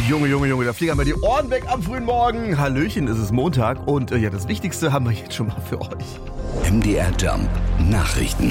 Junge, da fliegen wir die Ohren weg am frühen Morgen. Hallöchen, es ist Montag und das Wichtigste haben wir jetzt schon mal für euch. MDR Jump Nachrichten.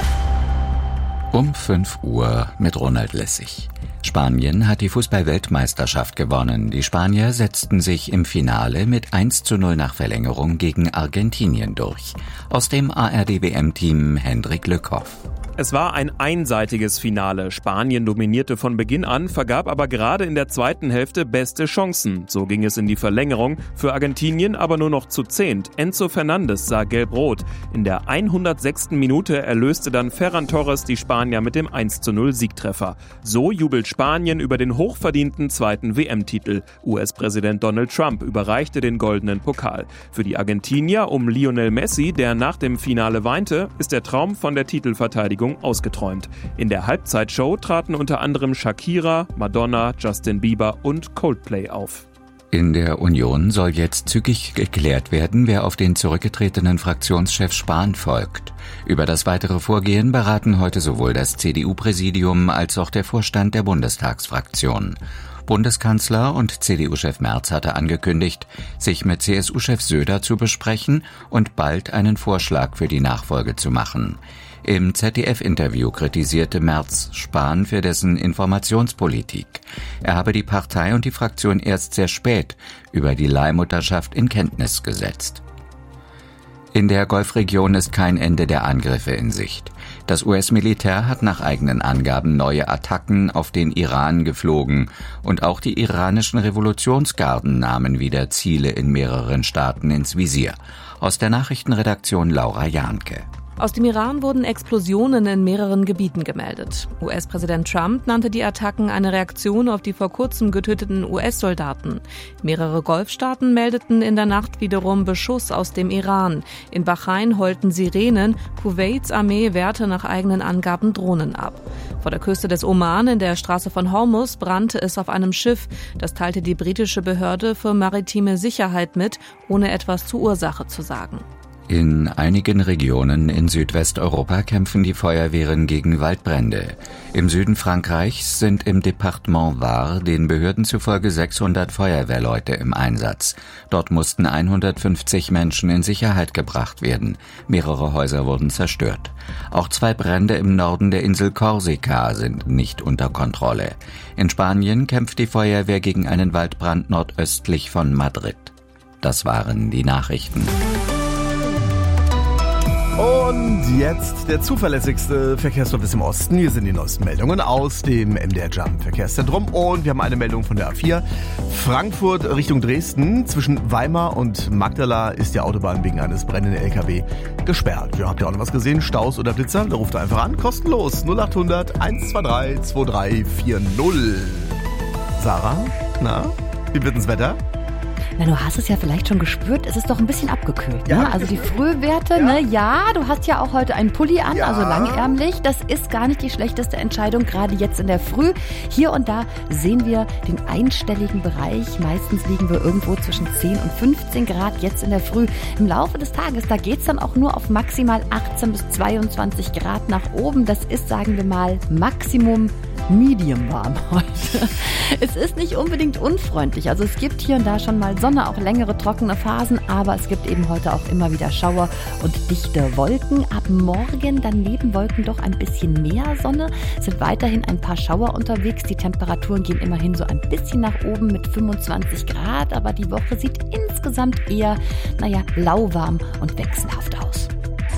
Um 5 Uhr mit Ronald Lessig. Spanien hat die Fußball-Weltmeisterschaft gewonnen. Die Spanier setzten sich im Finale mit 1:0 nach Verlängerung gegen Argentinien durch. Aus dem ARD-WM-Team Hendrik Lückhoff. Es war ein einseitiges Finale. Spanien dominierte von Beginn an, vergab aber gerade in der zweiten Hälfte beste Chancen. So ging es in die Verlängerung, für Argentinien aber nur noch zu 10. Enzo Fernandes sah gelb-rot. In der 106. Minute erlöste dann Ferran Torres die Spanier mit dem 1:0 Siegtreffer. So jubelt Spanien über den hochverdienten zweiten WM-Titel. US-Präsident Donald Trump überreichte den goldenen Pokal. Für die Argentinier um Lionel Messi, der nach dem Finale weinte, ist der Traum von der Titelverteidigung ausgeträumt. In der Halbzeitshow traten unter anderem Shakira, Madonna, Justin Bieber und Coldplay auf. In der Union soll jetzt zügig geklärt werden, wer auf den zurückgetretenen Fraktionschef Spahn folgt. Über das weitere Vorgehen beraten heute sowohl das CDU-Präsidium als auch der Vorstand der Bundestagsfraktion. Bundeskanzler und CDU-Chef Merz hatte angekündigt, sich mit CSU-Chef Söder zu besprechen und bald einen Vorschlag für die Nachfolge zu machen. Im ZDF-Interview kritisierte Merz Spahn für dessen Informationspolitik. Er habe die Partei und die Fraktion erst sehr spät über die Leihmutterschaft in Kenntnis gesetzt. In der Golfregion ist kein Ende der Angriffe in Sicht. Das US-Militär hat nach eigenen Angaben neue Attacken auf den Iran geflogen und auch die iranischen Revolutionsgarden nahmen wieder Ziele in mehreren Staaten ins Visier. Aus der Nachrichtenredaktion Laura Jahnke. Aus dem Iran wurden Explosionen in mehreren Gebieten gemeldet. US-Präsident Trump nannte die Attacken eine Reaktion auf die vor kurzem getöteten US-Soldaten. Mehrere Golfstaaten meldeten in der Nacht wiederum Beschuss aus dem Iran. In Bahrain heulten Sirenen, Kuwaits Armee wehrte nach eigenen Angaben Drohnen ab. Vor der Küste des Oman in der Straße von Hormuz brannte es auf einem Schiff. Das teilte die britische Behörde für maritime Sicherheit mit, ohne etwas zur Ursache zu sagen. In einigen Regionen in Südwesteuropa kämpfen die Feuerwehren gegen Waldbrände. Im Süden Frankreichs sind im Departement Var den Behörden zufolge 600 Feuerwehrleute im Einsatz. Dort mussten 150 Menschen in Sicherheit gebracht werden. Mehrere Häuser wurden zerstört. Auch 2 Brände im Norden der Insel Korsika sind nicht unter Kontrolle. In Spanien kämpft die Feuerwehr gegen einen Waldbrand nordöstlich von Madrid. Das waren die Nachrichten. Und jetzt der zuverlässigste Verkehrsservice im Osten. Hier sind die neuesten Meldungen aus dem MDR Jump Verkehrszentrum. Und wir haben eine Meldung von der A4. Frankfurt Richtung Dresden. Zwischen Weimar und Magdala ist die Autobahn wegen eines brennenden LKW gesperrt. Ja, habt ihr auch noch was gesehen? Staus oder Blitzer? Da ruft ihr einfach an. Kostenlos. 0800 123 2340. Sarah, na, wie wird das Wetter? Na, du hast es ja vielleicht schon gespürt, es ist doch ein bisschen abgekühlt. Ja, Ne? Also die Frühwerte, du hast ja auch heute einen Pulli an, also langärmlich. Das ist gar nicht die schlechteste Entscheidung, gerade jetzt in der Früh. Hier und da sehen wir den einstelligen Bereich. Meistens liegen wir irgendwo zwischen 10 und 15 Grad jetzt in der Früh. Im Laufe des Tages, da geht's dann auch nur auf maximal 18 bis 22 Grad nach oben. Das ist, sagen wir mal, Maximum medium warm heute. Es ist nicht unbedingt unfreundlich. Also es gibt hier und da schon mal Sonne, auch längere trockene Phasen, aber es gibt eben heute auch immer wieder Schauer und dichte Wolken. Ab morgen dann neben Wolken doch ein bisschen mehr Sonne. Es sind weiterhin ein paar Schauer unterwegs. Die Temperaturen gehen immerhin so ein bisschen nach oben mit 25 Grad, aber die Woche sieht insgesamt eher, lauwarm und wechselhaft aus.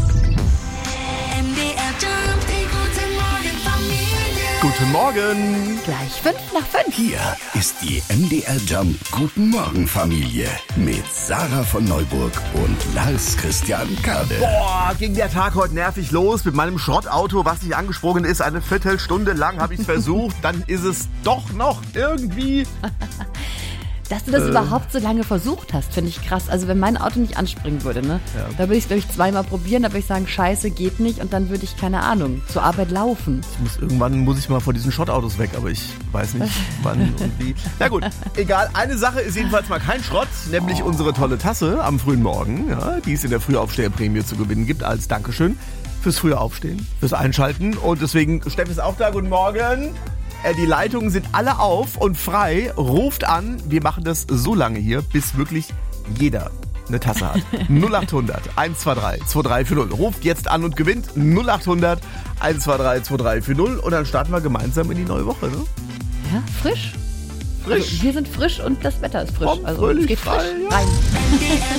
Guten Morgen. Gleich 5 nach 5. Hier ist die MDR Jump Guten Morgen Familie mit Sarah von Neuburg und Lars Christian Kade. Boah, ging der Tag heute nervig los mit meinem Schrottauto, was nicht angesprungen ist. Eine Viertelstunde lang habe ich es versucht. Dann ist es doch noch irgendwie... Dass du das überhaupt so lange versucht hast, finde ich krass. Also wenn mein Auto nicht anspringen würde, da würde ich es, glaube ich, zweimal probieren, da würde ich sagen, scheiße, geht nicht und dann würde ich, keine Ahnung, zur Arbeit laufen. Irgendwann muss ich mal vor diesen Schrottautos weg, aber ich weiß nicht, wann und wie. Na gut, egal. Eine Sache ist jedenfalls mal kein Schrott, nämlich unsere tolle Tasse am frühen Morgen, die es in der Frühaufsteherprämie zu gewinnen gibt als Dankeschön fürs frühe Aufstehen, fürs Einschalten. Und deswegen, Steff ist auch da, guten Morgen. Die Leitungen sind alle auf und frei. Ruft an. Wir machen das so lange hier, bis wirklich jeder eine Tasse hat. 0800 123 2340. Ruft jetzt an und gewinnt 0800 123 2340 und dann starten wir gemeinsam in die neue Woche. Ne? Ja, frisch. Frisch. Also wir sind frisch und das Wetter ist frisch. Komm, also fröhlich es geht frisch frei, ja. rein.